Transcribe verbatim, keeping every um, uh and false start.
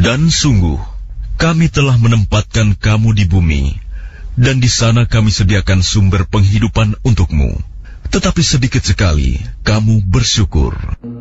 Dan sungguh, kami telah menempatkan kamu di bumi, dan di sana kami sediakan sumber penghidupan untukmu. Tetapi sedikit sekali kamu bersyukur.